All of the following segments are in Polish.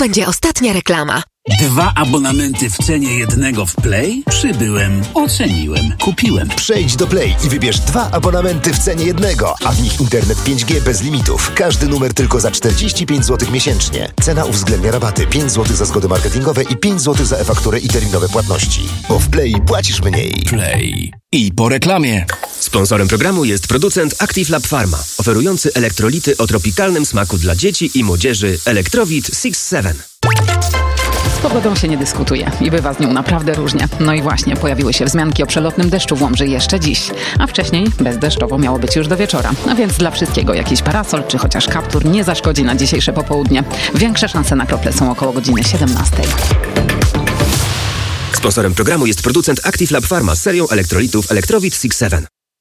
będzie ostatnia reklama. 2 abonamenty w cenie jednego w Play? Przybyłem, oceniłem, kupiłem. Przejdź do Play i wybierz 2 abonamenty w cenie jednego, a w nich internet 5G bez limitów. Każdy numer tylko za 45 zł miesięcznie. Cena uwzględnia rabaty 5 zł za zgody marketingowe i 5 zł za e-fakturę i terminowe płatności. Bo w Play płacisz mniej. Play. I po reklamie. Sponsorem programu jest producent Active Lab Pharma, oferujący elektrolity o tropikalnym smaku dla dzieci i młodzieży Electrowit 6-7. Z pogodą się nie dyskutuje i bywa z nią naprawdę różnie. No i właśnie, pojawiły się wzmianki o przelotnym deszczu w Łomży jeszcze dziś. A wcześniej bezdeszczowo miało być już do wieczora. A więc dla wszystkiego jakiś parasol czy chociaż kaptur nie zaszkodzi na dzisiejsze popołudnie. Większe szanse na krople są około godziny 17. Sponsorem programu jest producent Active Lab Pharma z serią elektrolitów Electrowit 6-7.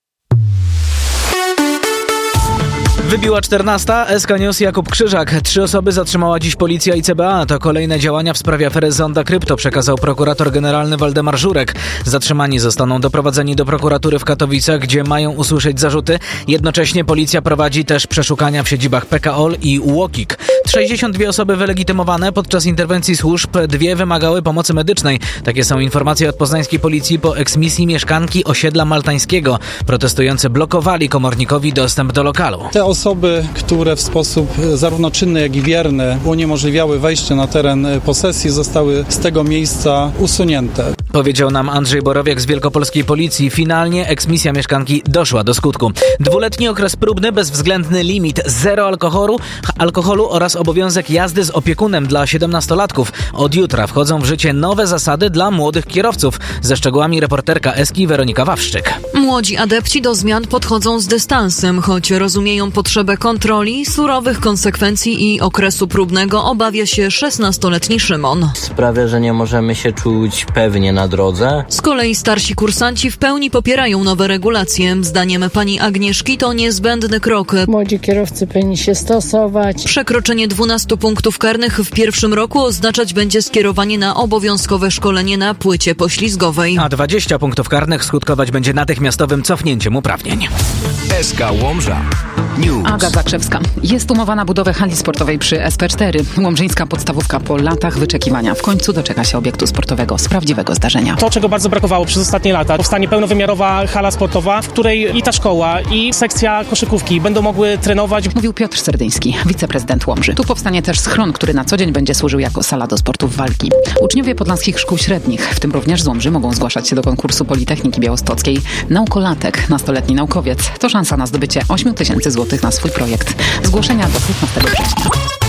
Wybiła 14. SK News Jakub Krzyżak. 3 osoby zatrzymała dziś policja i CBA. To kolejne działania w sprawie afery Zonda Krypto, przekazał prokurator generalny Waldemar Żurek. Zatrzymani zostaną doprowadzeni do prokuratury w Katowicach, gdzie mają usłyszeć zarzuty. Jednocześnie policja prowadzi też przeszukania w siedzibach PKOL i UOKiK. 62 osoby wylegitymowane podczas interwencji służb, 2 wymagały pomocy medycznej. Takie są informacje od poznańskiej policji po eksmisji mieszkanki osiedla maltańskiego. Protestujący blokowali komornikowi dostęp do lokalu. Te osoby, które w sposób zarówno czynny, jak i bierny uniemożliwiały wejście na teren posesji, zostały z tego miejsca usunięte. Powiedział nam Andrzej Borowiak z wielkopolskiej policji. Finalnie eksmisja mieszkanki doszła do skutku. 2-letni okres próbny, bezwzględny limit, 0 alkoholu oraz obowiązek jazdy z opiekunem dla 17-latków. Od jutra wchodzą w życie nowe zasady dla młodych kierowców. Ze szczegółami reporterka Eski Weronika Wawrzyk. Młodzi adepci do zmian podchodzą z dystansem, choć rozumieją potrzebę kontroli, surowych konsekwencji i okresu próbnego, obawia się 16-letni Szymon. Sprawia, że nie możemy się czuć pewnie na drodze. Z kolei starsi kursanci w pełni popierają nowe regulacje. Zdaniem pani Agnieszki to niezbędny krok. Młodzi kierowcy powinni się stosować. Przekroczenie 12 punktów karnych w pierwszym roku oznaczać będzie skierowanie na obowiązkowe szkolenie na płycie poślizgowej. A 20 punktów karnych skutkować będzie natychmiastowym cofnięciem uprawnień. SK Łomża News. Aga Zakrzewska. Jest umowa na budowę hali sportowej przy SP4. Łomżyńska podstawówka po latach wyczekiwania w końcu doczeka się obiektu sportowego z prawdziwego zdarzenia. To, czego bardzo brakowało przez ostatnie lata, powstanie pełnowymiarowa hala sportowa, w której i ta szkoła, i sekcja koszykówki będą mogły trenować. Mówił Piotr Serdyński, wiceprezydent Łomży. Tu powstanie też schron, który na co dzień będzie służył jako sala do sportów walki. Uczniowie podlaskich szkół średnich, w tym również z Łomży, mogą zgłaszać się do konkursu Politechniki Białostockiej. Naukolatek, nastoletni naukowiec, to szansa na zdobycie 8 000 złotych na swój projekt. Zgłoszenia do 15 września.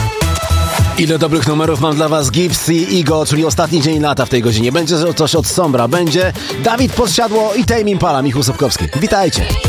Ile dobrych numerów mam dla was. Gibbs i Igo, czyli ostatni dzień lata w tej godzinie. Będzie coś od Sombra, będzie Dawid Podsiadło i Tame Impala, Michał Sobkowski. Witajcie.